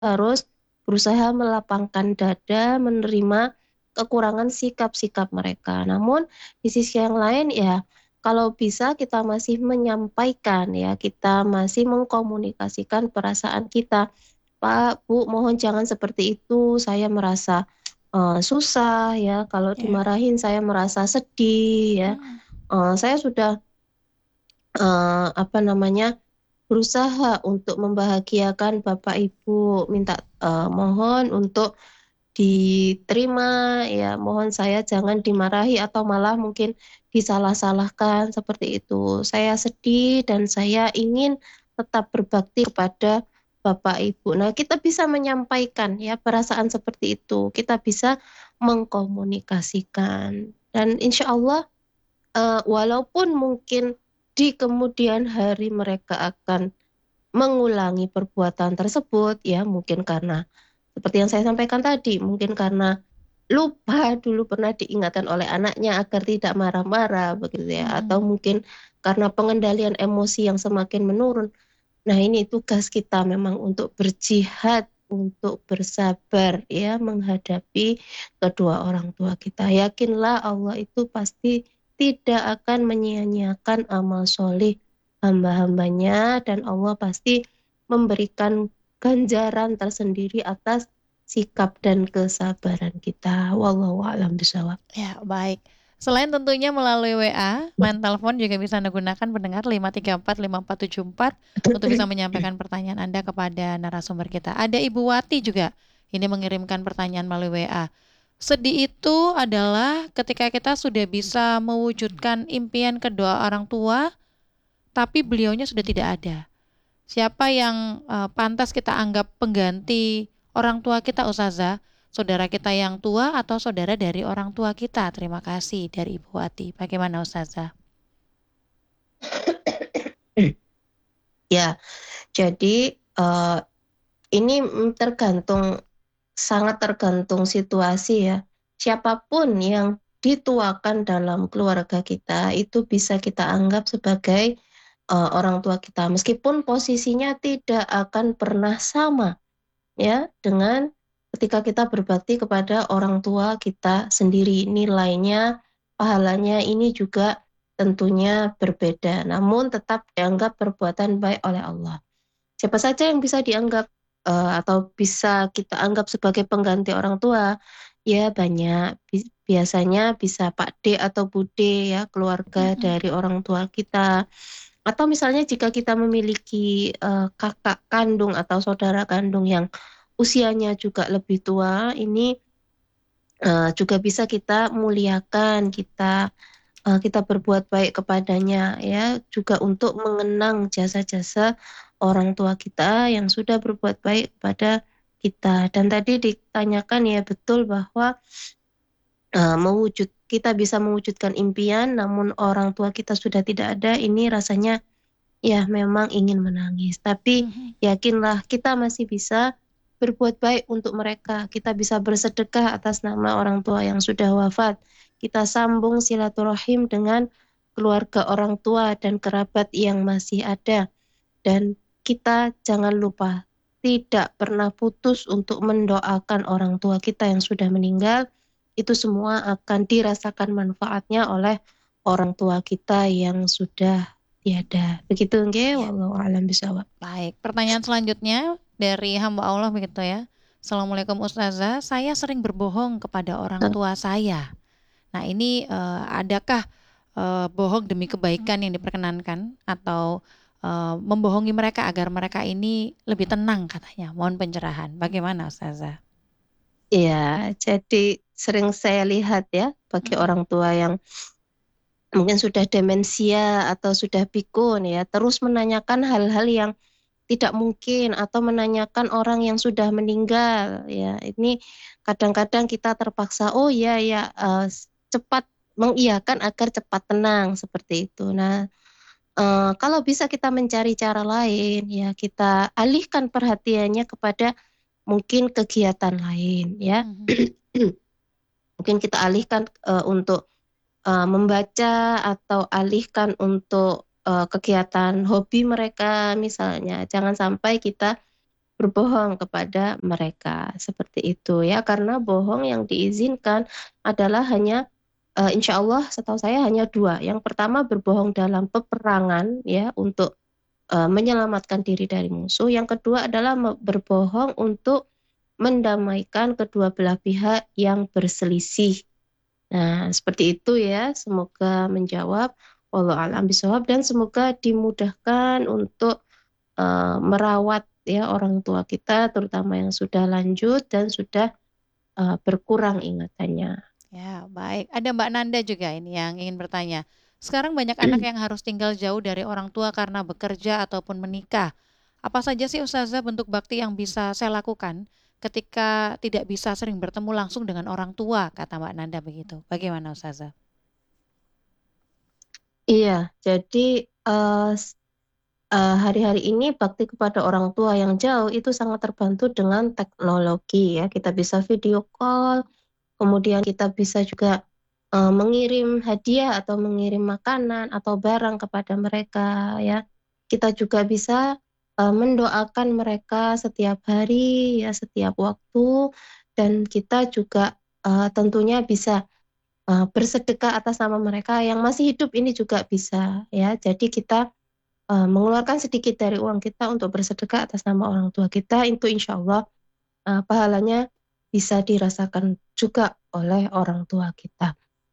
harus berusaha melapangkan dada, menerima kekurangan sikap-sikap mereka. Namun di sisi yang lain ya, kalau bisa kita masih menyampaikan ya, kita masih mengkomunikasikan perasaan kita. Pak, Bu, mohon jangan seperti itu. Saya merasa susah ya. Kalau Ya. dimarahin saya merasa sedih ya. Hmm. Saya sudah apa namanya berusaha untuk membahagiakan Bapak Ibu. Minta mohon untuk diterima ya, mohon saya jangan dimarahi atau malah mungkin disalah-salahkan seperti itu. Saya sedih dan saya ingin tetap berbakti kepada Bapak Ibu. Nah, kita bisa menyampaikan ya perasaan seperti itu. Kita bisa mengkomunikasikan dan insya Allah walaupun mungkin di kemudian hari mereka akan mengulangi perbuatan tersebut ya, mungkin karena seperti yang saya sampaikan tadi, mungkin karena lupa dulu pernah diingatkan oleh anaknya agar tidak marah-marah begitu ya, atau Mm-mm. mungkin karena pengendalian emosi yang semakin menurun. Nah, ini tugas kita memang untuk berjihad, untuk bersabar ya menghadapi kedua orang tua kita. Yakinlah Allah itu pasti tidak akan menyia-nyiakan amal solih hamba-hambanya dan Allah pasti memberikan ganjaran tersendiri atas sikap dan kesabaran kita. Wallahu a'lam bishawab. Ya, baik. Selain tentunya melalui WA, line telepon juga bisa Anda gunakan pendengar 5345474 untuk bisa menyampaikan pertanyaan Anda kepada narasumber kita. Ada Ibu Wati juga ini mengirimkan pertanyaan melalui WA. Sedih itu adalah ketika kita sudah bisa mewujudkan impian kedua orang tua, tapi beliaunya sudah tidak ada. Siapa yang pantas kita anggap pengganti orang tua kita, Ustazah? Saudara kita yang tua atau saudara dari orang tua kita? Terima kasih dari Ibu Wati. Bagaimana Ustazah? Ya, jadi ini tergantung, sangat tergantung situasi ya. Siapapun yang dituakan dalam keluarga kita itu bisa kita anggap sebagai orang tua kita, meskipun posisinya tidak akan pernah sama ya dengan ketika kita berbakti kepada orang tua kita sendiri. Nilainya, pahalanya ini juga tentunya berbeda, namun tetap dianggap perbuatan baik oleh Allah. Siapa saja yang bisa dianggap atau bisa kita anggap sebagai pengganti orang tua? Ya banyak. Biasanya bisa Pak D atau Bude ya, keluarga Mm-mm. dari orang tua kita. Atau misalnya jika kita memiliki kakak kandung atau saudara kandung yang usianya juga lebih tua, ini juga bisa kita muliakan, kita berbuat baik kepadanya ya, juga untuk mengenang jasa-jasa orang tua kita yang sudah berbuat baik kepada kita. Dan tadi ditanyakan ya, betul bahwa kita bisa mewujudkan impian namun orang tua kita sudah tidak ada, ini rasanya ya memang ingin menangis. Tapi Mhm. yakinlah kita masih bisa berbuat baik untuk mereka. Kita bisa bersedekah atas nama orang tua yang sudah wafat. Kita sambung silaturahim dengan keluarga orang tua dan kerabat yang masih ada. Dan kita jangan lupa tidak pernah putus untuk mendoakan orang tua kita yang sudah meninggal. Itu semua akan dirasakan manfaatnya oleh orang tua kita yang sudah tiada. Begitu nggih, Ya, wallahu a'lam bishawab. baik. Pertanyaan selanjutnya dari hamba Allah begitu ya. Assalamualaikum Ustazah, saya sering berbohong kepada orang tua saya. Nah, ini adakah bohong demi kebaikan yang diperkenankan atau membohongi mereka agar mereka ini lebih tenang katanya? Mohon pencerahan. Bagaimana Ustazah? Ya, jadi sering saya lihat ya bagi Mm-mm. orang tua yang mungkin sudah demensia atau sudah pikun ya, terus menanyakan hal-hal yang tidak mungkin atau menanyakan orang yang sudah meninggal ya. Ini kadang-kadang kita terpaksa oh ya ya cepat mengiyakan agar cepat tenang seperti itu. Nah, kalau bisa kita mencari cara lain ya, kita alihkan perhatiannya kepada mungkin kegiatan lain ya. Mhm. Mungkin kita alihkan untuk membaca atau alihkan untuk kegiatan hobi mereka misalnya. Jangan sampai kita berbohong kepada mereka seperti itu ya, karena bohong yang diizinkan adalah hanya insya Allah setahu saya hanya dua. Yang pertama berbohong dalam peperangan ya untuk menyelamatkan diri dari musuh. Yang kedua adalah berbohong untuk mendamaikan kedua belah pihak yang berselisih. Nah, seperti itu ya. Semoga menjawab. Wallahu a'lam bishawab, dan semoga dimudahkan untuk merawat ya orang tua kita, terutama yang sudah lanjut dan sudah berkurang ingatannya. Ya, baik. Ada Mbak Nanda juga ini yang ingin bertanya. Sekarang banyak anak yang harus tinggal jauh dari orang tua karena bekerja ataupun menikah. Apa saja sih Ustazah bentuk bakti yang bisa saya lakukan ketika tidak bisa sering bertemu langsung dengan orang tua, kata Mbak Nanda begitu. Bagaimana Ustazah? Iya, jadi hari-hari ini bakti kepada orang tua yang jauh itu sangat terbantu dengan teknologi ya. Kita bisa video call, kemudian kita bisa juga mengirim hadiah atau mengirim makanan atau barang kepada mereka ya. Kita juga bisa mendoakan mereka setiap hari ya, setiap waktu, dan kita juga tentunya bisa bersedekah atas nama mereka yang masih hidup ini juga bisa ya. Jadi kita mengeluarkan sedikit dari uang kita untuk bersedekah atas nama orang tua kita, itu insya Allah pahalanya bisa dirasakan juga oleh orang tua kita.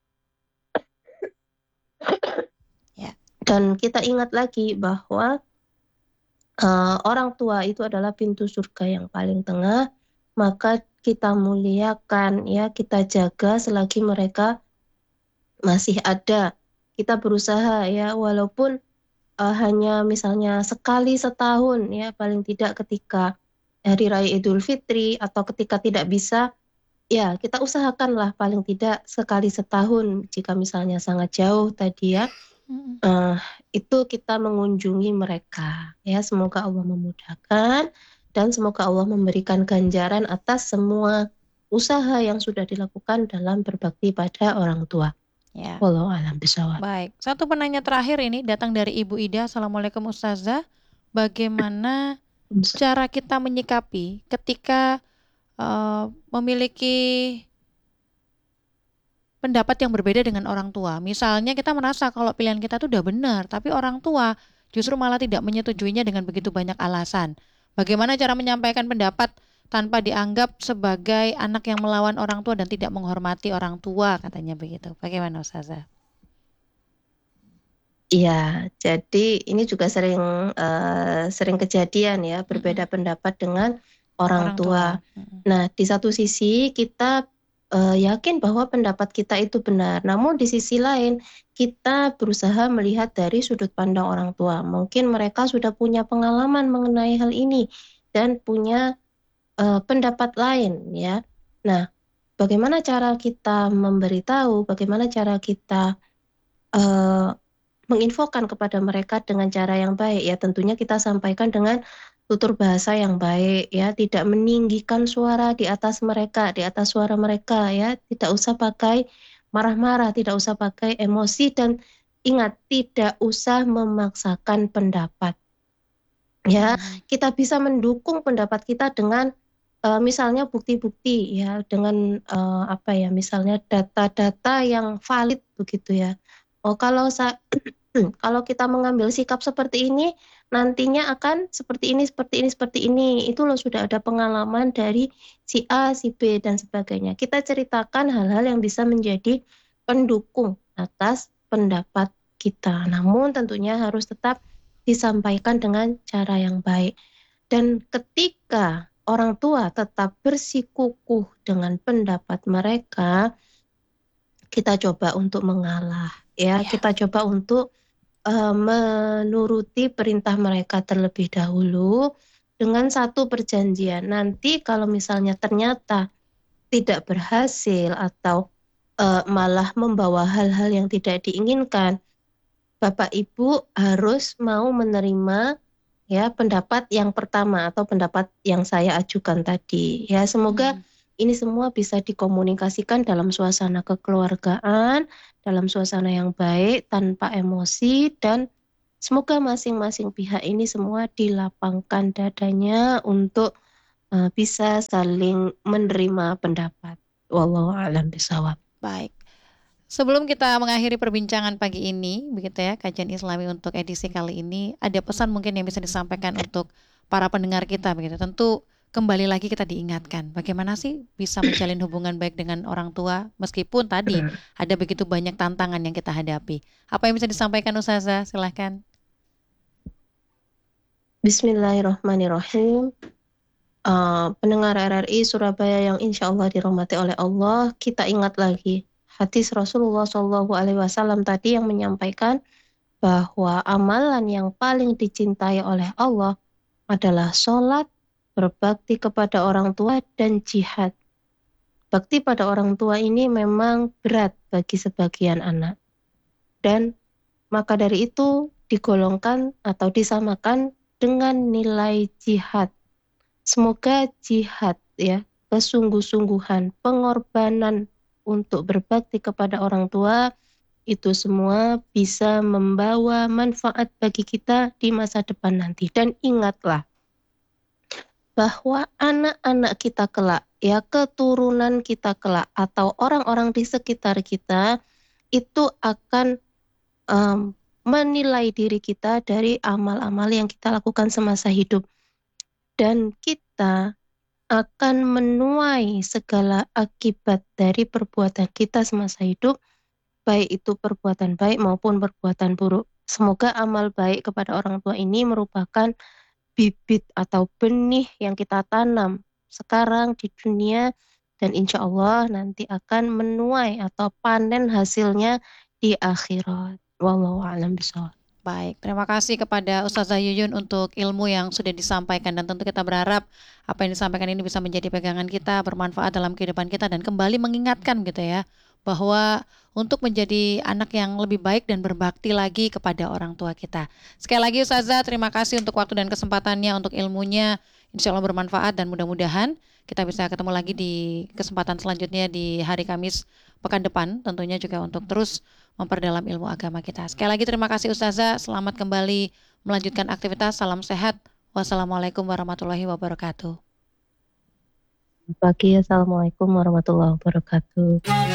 Ya. Dan kita ingat lagi bahwa orang tua itu adalah pintu surga yang paling tengah, maka kita muliakan ya, kita jaga selagi mereka masih ada. Kita berusaha ya, walaupun hanya misalnya sekali setahun ya, paling tidak ketika Hari Raya Idul Fitri atau ketika tidak bisa, ya kita usahakanlah paling tidak sekali setahun jika misalnya sangat jauh tadi ya, Mm-mm. eh, itu kita mengunjungi mereka ya. Semoga Allah memudahkan dan semoga Allah memberikan ganjaran atas semua usaha yang sudah dilakukan dalam berbakti pada orang tua. Ya. Wallahu a'lam bishawab. Baik, satu penanya terakhir ini datang dari Ibu Ida. Assalamualaikum Ustazah. Bagaimana cara kita menyikapi ketika memiliki pendapat yang berbeda dengan orang tua? Misalnya kita merasa kalau pilihan kita tuh udah benar, tapi orang tua justru malah tidak menyetujuinya dengan begitu banyak alasan. Bagaimana cara menyampaikan pendapat tanpa dianggap sebagai anak yang melawan orang tua dan tidak menghormati orang tua, katanya begitu. Bagaimana Ustazah? Iya, jadi ini juga sering kejadian ya, berbeda pendapat dengan orang Orang tua. tua. Nah, di satu sisi kita yakin bahwa pendapat kita itu benar, namun di sisi lain kita berusaha melihat dari sudut pandang orang tua. Mungkin mereka sudah punya pengalaman mengenai hal ini dan punya pendapat lain ya. Nah, bagaimana cara kita memberitahu, bagaimana cara kita eh, menginfokan kepada mereka dengan cara yang baik ya, tentunya kita sampaikan dengan tutur bahasa yang baik ya, tidak meninggikan suara di atas mereka, di atas suara mereka ya, tidak usah pakai marah-marah, tidak usah pakai emosi, dan ingat tidak usah memaksakan pendapat ya. Kita bisa mendukung pendapat kita dengan misalnya bukti-bukti ya, dengan apa ya, misalnya data-data yang valid begitu ya. Oh, kalau kalau kita mengambil sikap seperti ini, nantinya akan seperti ini, seperti ini, seperti ini. Itu loh sudah ada pengalaman dari si A, si B, dan sebagainya. Kita ceritakan hal-hal yang bisa menjadi pendukung atas pendapat kita. Namun tentunya harus tetap disampaikan dengan cara yang baik. Dan ketika orang tua tetap bersikukuh dengan pendapat mereka, kita coba untuk mengalah ya, Ya. kita coba untuk menuruti perintah mereka terlebih dahulu dengan satu perjanjian. Nanti kalau misalnya ternyata tidak berhasil atau malah membawa hal-hal yang tidak diinginkan, Bapak Ibu harus mau menerima ya pendapat yang pertama atau pendapat yang saya ajukan tadi. Ya, semoga ini semua bisa dikomunikasikan dalam suasana kekeluargaan, dalam suasana yang baik, tanpa emosi, dan semoga masing-masing pihak ini semua dilapangkan dadanya untuk bisa saling menerima pendapat. Wallahu a'lam bishawab. Baik. Sebelum kita mengakhiri perbincangan pagi ini, begitu ya, kajian Islami untuk edisi kali ini, ada pesan mungkin yang bisa disampaikan untuk para pendengar kita, begitu. Tentu kembali lagi kita diingatkan, bagaimana sih bisa menjalin hubungan baik dengan orang tua, meskipun tadi ada begitu banyak tantangan yang kita hadapi. Apa yang bisa disampaikan Ustazah? Silahkan. Bismillahirrahmanirrahim. Pendengar RRI Surabaya yang insya Allah dirahmati oleh Allah, kita ingat lagi hadis Rasulullah Shallallahu Alaihi Wasallam tadi yang menyampaikan bahwa amalan yang paling dicintai oleh Allah adalah sholat, berbakti kepada orang tua, dan jihad. Bakti pada orang tua ini memang berat bagi sebagian anak. Dan maka dari itu digolongkan atau disamakan dengan nilai jihad. Semoga jihad ya, kesungguh-sungguhan, pengorbanan untuk berbakti kepada orang tua itu semua bisa membawa manfaat bagi kita di masa depan nanti. Dan ingatlah bahwa anak-anak kita kelak, ya keturunan kita kelak atau orang-orang di sekitar kita itu akan menilai diri kita dari amal-amal yang kita lakukan semasa hidup. Dan kita akan menuai segala akibat dari perbuatan kita semasa hidup, baik itu perbuatan baik maupun perbuatan buruk. Semoga amal baik kepada orang tua ini merupakan bibit atau benih yang kita tanam sekarang di dunia, dan insya Allah nanti akan menuai atau panen hasilnya di akhirat. Wallahu a'lam bishawab. Baik, terima kasih kepada Ustazah Yuyun untuk ilmu yang sudah disampaikan, dan tentu kita berharap apa yang disampaikan ini bisa menjadi pegangan kita, bermanfaat dalam kehidupan kita, dan kembali mengingatkan gitu ya, bahwa untuk menjadi anak yang lebih baik dan berbakti lagi kepada orang tua kita. Sekali lagi Ustazah, terima kasih untuk waktu dan kesempatannya, untuk ilmunya, insya Allah bermanfaat, dan mudah-mudahan kita bisa ketemu lagi di kesempatan selanjutnya di hari Kamis pekan depan, tentunya juga untuk terus memperdalam ilmu agama kita. Sekali lagi terima kasih Ustazah, selamat kembali melanjutkan aktivitas, salam sehat. Wassalamualaikum warahmatullahi wabarakatuh. Pagi, assalamualaikum warahmatullahi wabarakatuh.